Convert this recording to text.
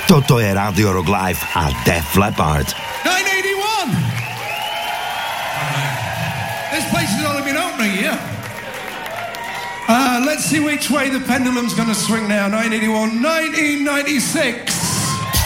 Toto je Radio Rock Live a Def Leppard. 981! This place has only been open a year. Let's see which way the pendulum's going to swing now. 981, 1996.